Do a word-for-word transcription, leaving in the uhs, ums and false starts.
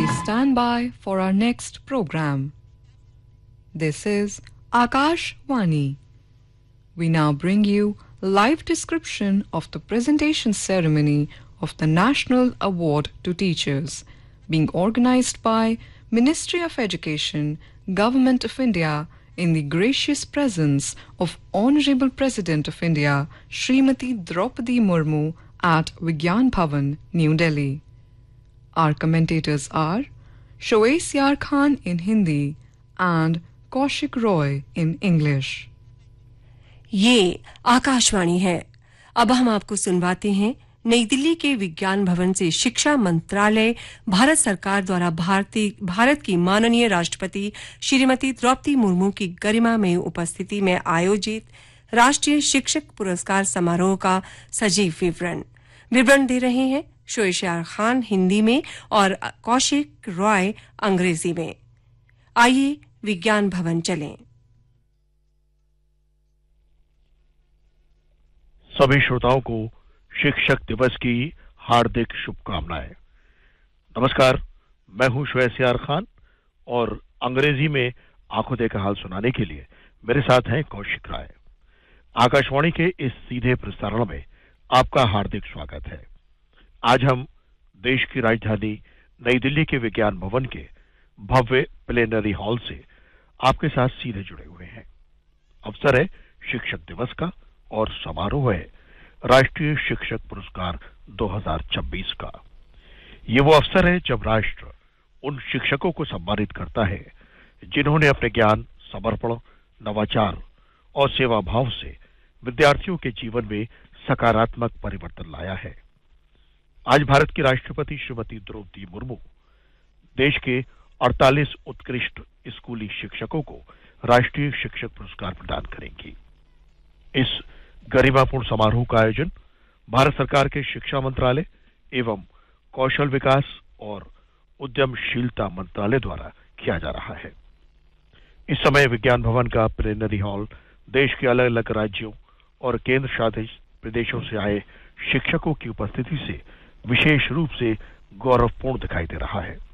Please stand by for our next program. This is Akashvani. We now bring you live description of the presentation ceremony of the National Award to Teachers, being organized by Ministry of Education, Government of India, in the gracious presence of Honorable President of India, Srimati Draupadi Murmu at Vigyan Bhavan, New Delhi. Our commentators are Shoaib Yar Khan in Hindi and Kaushik Roy in English. ये आकाशवाणी है। अब हम आपको सुनवाते हैं नई दिल्ली के विज्ञान भवन से शिक्षा मंत्रालय, भारत सरकार द्वारा भारतीय भारत की माननीय राष्ट्रपति श्रीमती द्रौपदी मुर्मू की गरिमा में उपस्थिति में आयोजित राष्ट्रीय शिक्षक पुरस्कार समारोह का सजीव विवरण विवरण दे रहे हैं शोएब यार खान हिंदी में और कौशिक रॉय अंग्रेजी में। आइए विज्ञान भवन चलें। सभी श्रोताओं को शिक्षक दिवस की हार्दिक शुभकामनाएं। नमस्कार, मैं हूं शोएब यार खान और अंग्रेजी में आंखों देखा हाल सुनाने के लिए मेरे साथ हैं कौशिक राय। आकाशवाणी के इस सीधे प्रसारण में आपका हार्दिक स्वागत है। आज हम देश की राजधानी नई दिल्ली के विज्ञान भवन के भव्य प्लेनरी हॉल से आपके साथ सीधे जुड़े हुए हैं। अवसर है शिक्षक दिवस का और समारोह है राष्ट्रीय शिक्षक पुरस्कार दो हज़ार छब्बीस का। ये वो अवसर है जब राष्ट्र उन शिक्षकों को सम्मानित करता है जिन्होंने अपने ज्ञान, समर्पण, नवाचार और सेवा भाव से विद्यार्थियों के जीवन में सकारात्मक परिवर्तन लाया है। आज भारत की राष्ट्रपति श्रीमती द्रौपदी मुर्मू देश के अड़तालीस उत्कृष्ट स्कूली शिक्षकों को राष्ट्रीय शिक्षक पुरस्कार प्रदान करेंगी। इस गरिमापूर्ण समारोह का आयोजन भारत सरकार के शिक्षा मंत्रालय एवं कौशल विकास और उद्यमशीलता मंत्रालय द्वारा किया जा रहा है। इस समय विज्ञान भवन का प्लेनरी हॉल देश के अलग अलग राज्यों और केंद्र शासित प्रदेशों से आए शिक्षकों की उपस्थिति से विशेष रूप से गौरवपूर्ण दिखाई दे रहा है।